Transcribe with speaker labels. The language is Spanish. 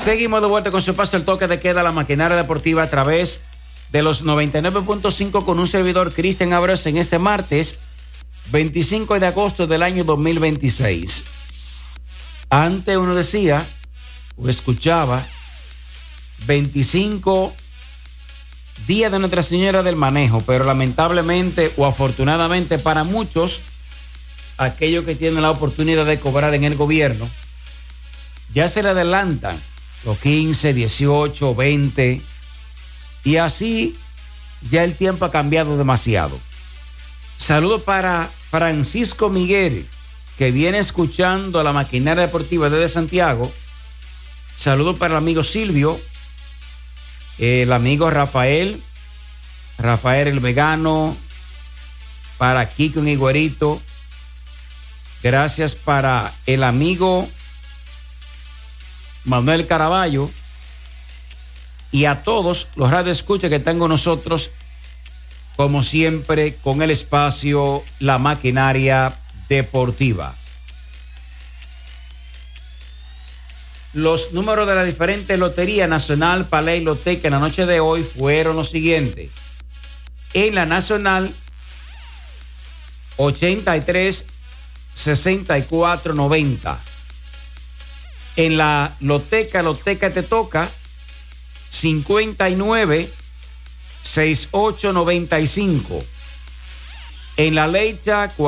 Speaker 1: Seguimos de vuelta con su paso el toque de queda, la maquinaria deportiva a través de los 99.5 con un servidor Cristian Abreu en este martes 25 de agosto del año 2026. Antes uno decía o escuchaba 25 días de Nuestra Señora del Manejo, pero lamentablemente o afortunadamente para muchos, aquellos que tienen la oportunidad de cobrar en el gobierno, ya se le adelantan los 15, 18, 20, y así ya el tiempo ha cambiado demasiado. Saludos para Francisco Miguel, que viene escuchando a la maquinaria deportiva desde Santiago. Saludos para el amigo Silvio, el amigo Rafael el vegano, para Kiko en Higuerito. Gracias para el amigo Manuel Caraballo y a todos los radioescuchas que están con nosotros, como siempre, con el espacio La Maquinaria Deportiva. Los números de la diferente Lotería Nacional, Paley, Loteca en la noche de hoy fueron los siguientes. En la Nacional, 83, 64, 90. En la Loteca te toca 59, 68, 95. En la Lecha,